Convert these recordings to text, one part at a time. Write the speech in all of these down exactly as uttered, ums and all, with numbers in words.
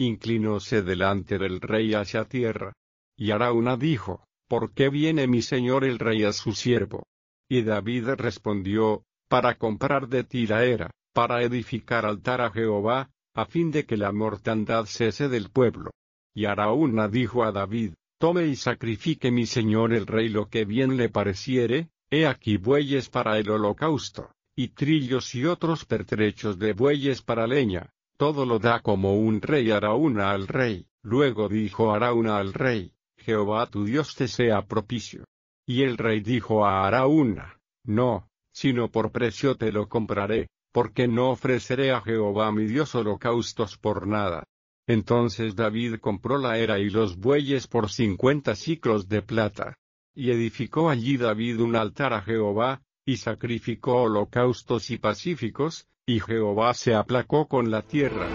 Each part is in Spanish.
inclinóse delante del rey hacia tierra. Y Araúna dijo: ¿Por qué viene mi señor el rey a su siervo? Y David respondió: Para comprar de ti la era, para edificar altar a Jehová, a fin de que la mortandad cese del pueblo. Y Araúna dijo a David: Tome y sacrifique mi señor el rey lo que bien le pareciere, he aquí bueyes para el holocausto, y trillos y otros pertrechos de bueyes para leña, todo lo da como un rey Araúna al rey. Luego dijo Araúna al rey: Jehová tu Dios te sea propicio. Y el rey dijo a Araúna: No, sino por precio te lo compraré, porque no ofreceré a Jehová mi Dios holocaustos por nada. Entonces David compró la era y los bueyes por cincuenta siclos de plata. Y edificó allí David un altar a Jehová, y sacrificó holocaustos y pacíficos, y Jehová se aplacó con la tierra.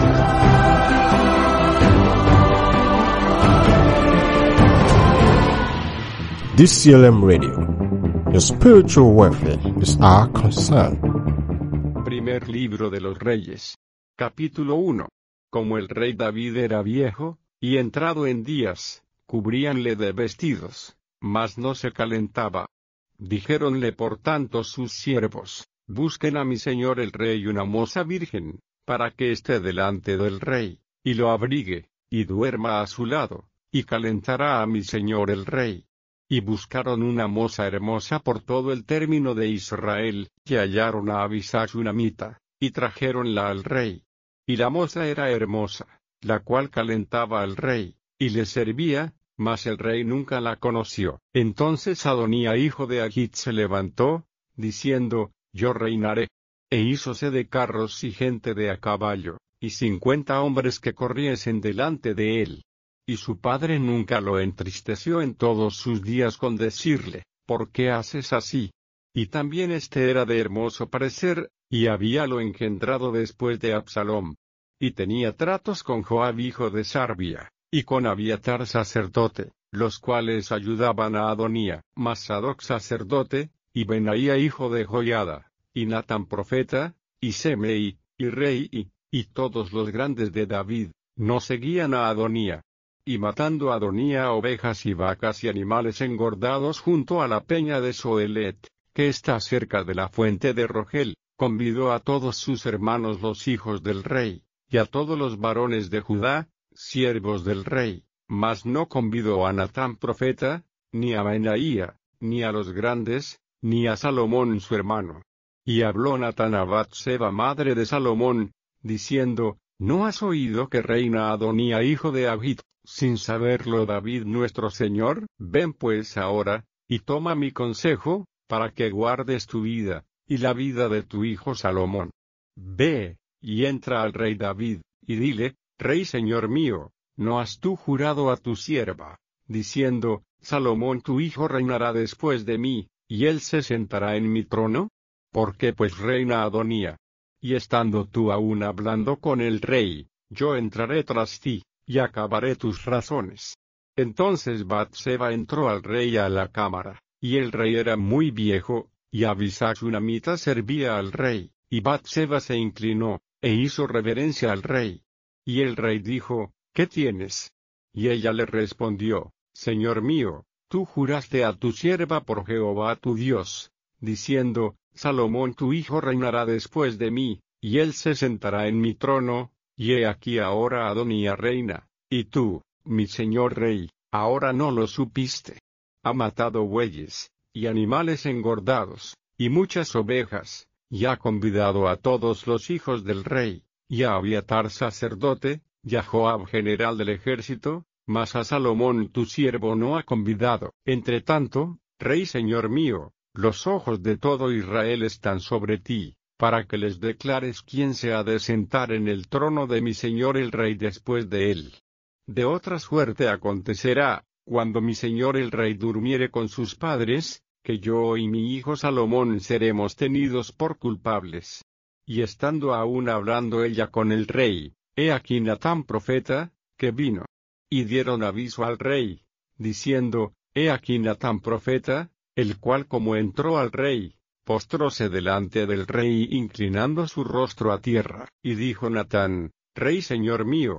D C L M Radio. Your spiritual welfare is our concern. Primer libro de los Reyes. Capítulo uno. Como el rey David era viejo, y entrado en días, cubríanle de vestidos, mas no se calentaba. Dijéronle por tanto sus siervos: Busquen a mi señor el rey una moza virgen, para que esté delante del rey, y lo abrigue, y duerma a su lado, y calentará a mi señor el rey. Y buscaron una moza hermosa por todo el término de Israel, y hallaron a Abisag Shunamita, y trajéronla al rey. Y la moza era hermosa, la cual calentaba al rey, y le servía, mas el rey nunca la conoció. Entonces Adonía hijo de Agit se levantó, diciendo: Yo reinaré. E hízose de carros y gente de a caballo, y cincuenta hombres que corriesen delante de él. Y su padre nunca lo entristeció en todos sus días con decirle: ¿Por qué haces así? Y también este era de hermoso parecer, y habíalo engendrado después de Absalom. Y tenía tratos con Joab hijo de Sarbia, y con Abiatar sacerdote, los cuales ayudaban a Adonía, mas Sadoc sacerdote, y Benaía hijo de Joiada, y Natán profeta, y Semei, y rey, y, y todos los grandes de David, no seguían a Adonía. Y matando a Adonía ovejas y vacas y animales engordados junto a la peña de Soelet, que está cerca de la fuente de Rogel, convidó a todos sus hermanos los hijos del rey, y a todos los varones de Judá, siervos del rey, mas no convidó a Natán profeta, ni a Benaía, ni a los grandes, ni a Salomón su hermano. Y habló Natán a Batseba madre de Salomón, diciendo: ¿No has oído que reina Adonía hijo de Agit, sin saberlo David nuestro señor? Ven pues ahora, y toma mi consejo, para que guardes tu vida, y la vida de tu hijo Salomón. Ve, y entra al rey David, y dile: Rey señor mío, ¿no has tú jurado a tu sierva, diciendo: Salomón tu hijo reinará después de mí, y él se sentará en mi trono? ¿Por qué pues reina Adonía? Y estando tú aún hablando con el rey, yo entraré tras ti, y acabaré tus razones. Entonces Batseba entró al rey a la cámara, y el rey era muy viejo, y Abisag Shunamita servía al rey, y Batseba se inclinó, e hizo reverencia al rey. Y el rey dijo: ¿Qué tienes? Y ella le respondió: Señor mío, tú juraste a tu sierva por Jehová tu Dios, diciendo: Salomón tu hijo reinará después de mí, y él se sentará en mi trono, y he aquí ahora Adonía reina, y tú, mi señor rey, ahora no lo supiste. Ha matado bueyes, y animales engordados, y muchas ovejas, y ha convidado a todos los hijos del rey, y a Abiatar sacerdote, y a Joab general del ejército, mas a Salomón tu siervo no ha convidado. Entre tanto, rey señor mío, los ojos de todo Israel están sobre ti, para que les declares quién se ha de sentar en el trono de mi señor el rey después de él. De otra suerte acontecerá, cuando mi señor el rey durmiere con sus padres, que yo y mi hijo Salomón seremos tenidos por culpables. Y estando aún hablando ella con el rey, he aquí Natán profeta, que vino. Y dieron aviso al rey, diciendo: He aquí Natán profeta, el cual como entró al rey, postróse delante del rey inclinando su rostro a tierra. Y dijo Natán: Rey señor mío,